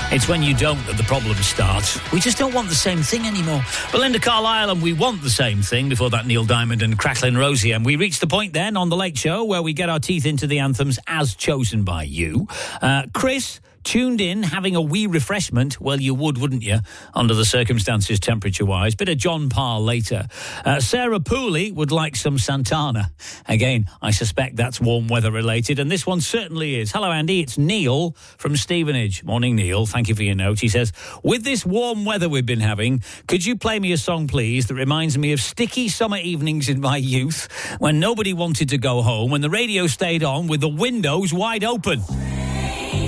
It's when you don't that the problems start. We just don't want the same thing anymore. Belinda Carlisle and We Want the Same Thing, before that Neil Diamond and Cracklin' Rosie. And we reached the point then on The Late Show where we get our teeth into the anthems as chosen by you. Chris tuned in, having a wee refreshment. Well, you would, wouldn't you, under the circumstances, temperature-wise. Bit of John Parr later. Sarah Pooley would like some Santana. Again, I suspect that's warm weather-related, and this one certainly is. Hello, Andy. It's Neil from Stevenage. Morning, Neil. Thank you for your note. He says, with this warm weather we've been having, could you play me a song, please, that reminds me of sticky summer evenings in my youth when nobody wanted to go home, when the radio stayed on with the windows wide open?